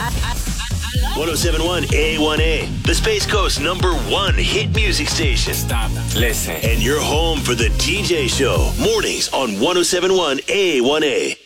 1071 A1A, the Space Coast #1 hit music station. Stop. Listen. And you're home for the DJ show. Mornings on 1071 A1A.